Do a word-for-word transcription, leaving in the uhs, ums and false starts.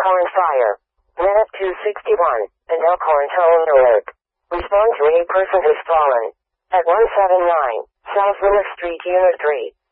Elkhorn Fire. Medic two sixty-one, and Elkhorn Tone Alert. Respond to a person has fallen. At one seventy-nine, South Willis Street, Unit three.